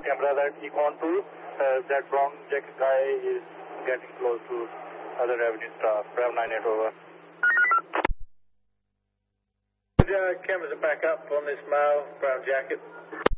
camera that Econ 2, that brown jacket guy is getting close to other Avenue staff. Bravo 98 over. Cameras are back up on this male, brown jacket.